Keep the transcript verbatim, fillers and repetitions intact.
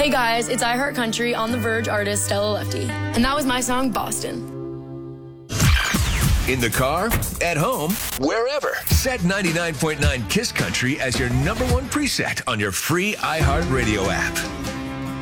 Hey guys, it's iHeartCountry on the Verge artist Stella Lefty. And that was my song, Boston. In the car, at home, wherever. Set ninety-nine point nine KISS Country as your number one preset on your free iHeartRadio app.